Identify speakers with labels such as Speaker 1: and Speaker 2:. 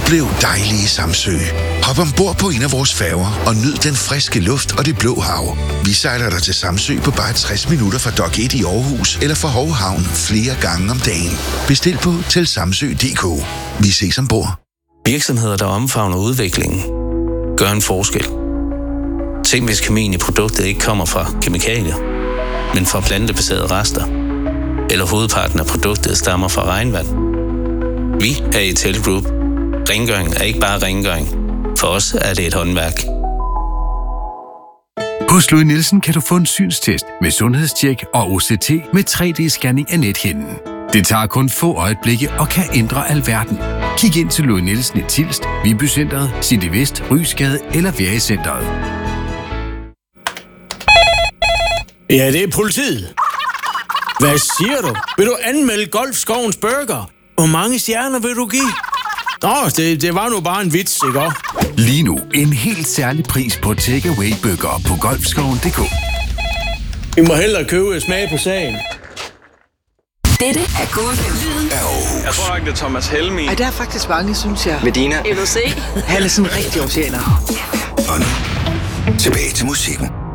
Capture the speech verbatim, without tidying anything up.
Speaker 1: Oplev dejlige Samsø. Hop ombord på en af vores færger og nyd den friske luft og det blå hav. Vi sejler dig til Samsø på bare tres minutter fra Dok et i Aarhus eller fra Hovhavn flere gange om dagen. Bestil på til samsø punktum d k. Vi ses ombord.
Speaker 2: Virksomheder, der omfavner udviklingen, gør en forskel. Tænk, hvis kemien i produktet ikke kommer fra kemikalier, men fra plantebaserede rester. Eller hovedparten af produktet stammer fra regnvand. Vi er i Tele Group. Rengøring er ikke bare rengøring. For os er det et håndværk.
Speaker 3: Hos Louis Nielsen kan du få en synstest med sundhedstjek og O C T med tre D-scanning af nethinden. Det tager kun få øjeblikke og kan ændre alverden. Kig ind til Louis Nielsen i Tilst, Viby Centret, City Vest, Rysgade eller Vær i Centret.
Speaker 4: Ja, det er politiet. Hvad siger du? Vil du anmelde Golfskovens Burger? Hvor mange stjerner vil du give? Nå, det, det var nu bare en vits, ikke også?
Speaker 3: Lige nu en helt særlig pris på takeaway-burger på golfskoven punktum d k.
Speaker 4: Vi må hellere købe smag på sagen.
Speaker 5: Dette er Gårdlyden.
Speaker 6: Jeg tror nok, det er Thomas Helmi.
Speaker 7: Ej, der er faktisk mange, synes jeg.
Speaker 6: Medina.
Speaker 5: L O C.
Speaker 7: Han er sådan en rigtig aarhusianer.
Speaker 1: Og nu, tilbage til musikken.